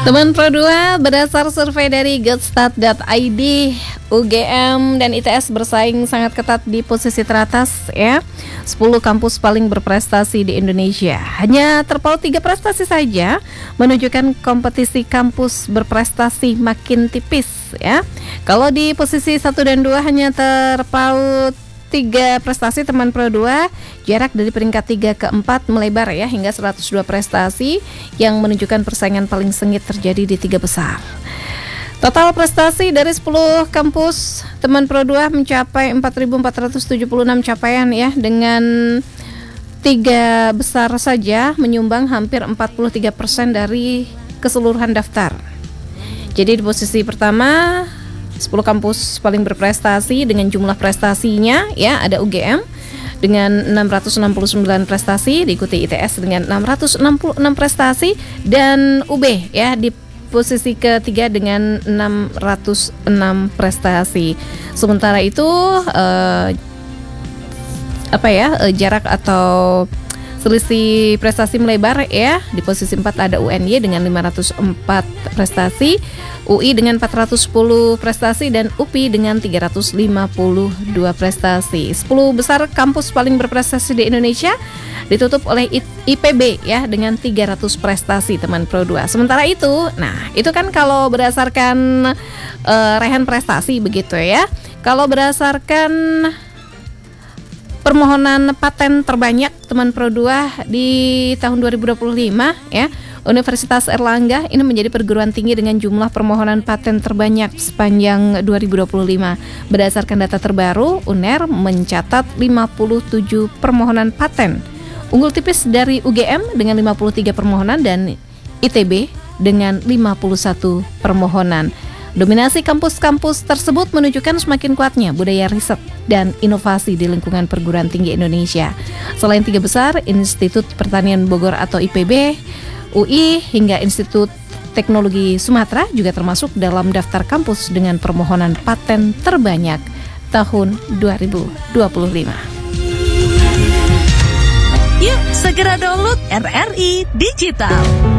Teman Pro 2, berdasar survei dari Godstat.id, UGM dan ITS bersaing sangat ketat di posisi teratas ya. 10 kampus paling berprestasi di Indonesia. Hanya terpaut 3 prestasi saja, menunjukkan kompetisi kampus berprestasi makin tipis ya. Kalau di posisi 1 dan 2 hanya terpaut 3 prestasi teman Pro 2, jarak dari peringkat 3 ke 4 melebar ya hingga 102 prestasi yang menunjukkan persaingan paling sengit terjadi di 3 besar. Total prestasi dari 10 kampus teman Pro 2 mencapai 4.476 capaian ya, dengan 3 besar saja menyumbang hampir 43% dari keseluruhan daftar. Jadi di posisi pertama 10 kampus paling berprestasi dengan jumlah prestasinya ya, ada UGM dengan 669 prestasi, diikuti ITS dengan 666 prestasi, dan UB ya di posisi ketiga dengan 606 prestasi. Sementara itu jarak atau selisih prestasi melebar ya. Di posisi 4 ada UNY dengan 504 prestasi, UI dengan 410 prestasi, dan UPI dengan 352 prestasi. 10 besar kampus paling berprestasi di Indonesia ditutup oleh IPB ya dengan 300 prestasi teman Pro 2. Sementara itu, nah itu kan kalau berdasarkan raihan prestasi begitu ya. Kalau berdasarkan permohonan paten terbanyak teman Pro 2 di tahun 2025 ya, Universitas Erlangga ini menjadi perguruan tinggi dengan jumlah permohonan paten terbanyak sepanjang 2025. Berdasarkan data terbaru, UNER mencatat 57 permohonan paten. Unggul tipis dari UGM dengan 53 permohonan dan ITB dengan 51 permohonan. Dominasi kampus-kampus tersebut menunjukkan semakin kuatnya budaya riset dan inovasi di lingkungan perguruan tinggi Indonesia. Selain 3 besar, Institut Pertanian Bogor atau IPB, UI hingga Institut Teknologi Sumatera juga termasuk dalam daftar kampus dengan permohonan paten terbanyak tahun 2025. Yuk segera download RRI Digital.